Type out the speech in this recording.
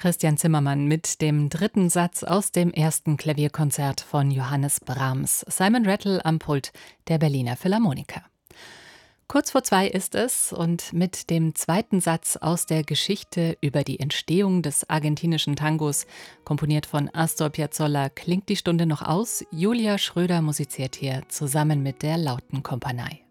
Christian Zimmermann mit dem dritten Satz aus dem ersten Klavierkonzert von Johannes Brahms. Simon Rattle am Pult der Berliner Philharmoniker. Kurz vor 2 ist es und mit dem zweiten Satz aus der Geschichte über die Entstehung des argentinischen Tangos, komponiert von Astor Piazzolla, klingt die Stunde noch aus. Julia Schröder musiziert hier zusammen mit der Lautenkompanie.